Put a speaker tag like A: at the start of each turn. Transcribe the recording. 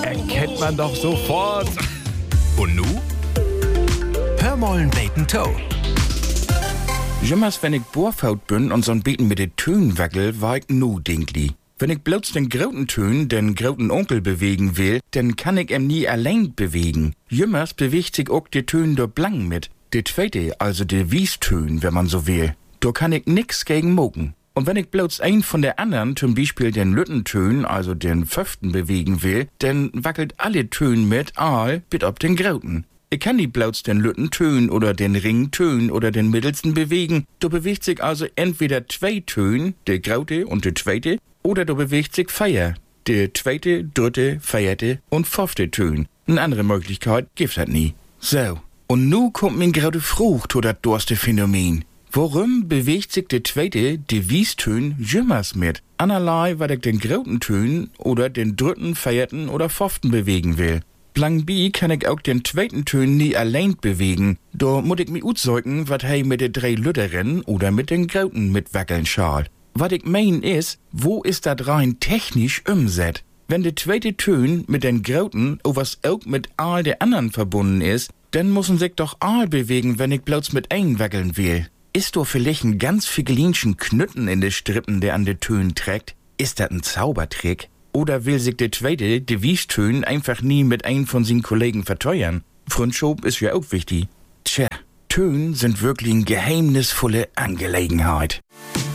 A: Erkennt man doch sofort.
B: Und nu? Hör mollen beten Toe.
C: Jimmers, wenn ich Bohrfaut bin und so'n Beten mit de Tönen wackel, war ich nu dinkli. Wenn ich bloß den grauten Tön, den grauten Onkel bewegen will, dann kann ich em nie allein bewegen. Jimmers bewegt sich auch de Tön do blang mit. De zweite, also de Wiestön, wenn man so will. Da kann ich nix gegen moken. Und wenn ich bloß ein von der anderen, zum Beispiel den Lüttentön, also den Pföften bewegen will, dann wackelt alle Tönen mit Aal bis ob den grauten. Ich kann nicht bloß den Lüttentön oder den Ringtön oder den mittelsten bewegen. Da bewegt sich also entweder zwei Tönen, der graute und der zweite, oder da bewegt sich Feier, der zweite, dritte, vierte und fünfte Tön. Eine andere Möglichkeit gibt's halt nie. So, und nu kommt min graute Frucht to dat durste Phänomen. Warum bewegt sich der zweite, die Wiestön, jimmers mit? Anerlei, weil ich den grauten Tön oder den dritten, vierten oder fünften bewegen will. Blang bi kann ich auch den zweiten Tön nie allein bewegen. Da muss ich mich utzeugen, wat hei mit de drei Lütteren oder mit den grauten mitwackeln schal. Wat ich mein is, wo ist dat rein technisch umset? Wenn der zweite Tön mit den grauten, was auch mit all der anderen verbunden ist, dann müssen sich doch all bewegen, wenn ich bloß mit ein wackeln will. Ist doch vielleicht ein ganz figelinschen Knütten in de Strippen, der an de Tönen trägt? Ist dat ein Zaubertrick? Oder will sich der zweite, de Wiestön, einfach nie mit einem von seinen Kollegen verteuern? Freundschaft ist ja auch wichtig. Tja, Tönen sind wirklich eine geheimnisvolle Angelegenheit.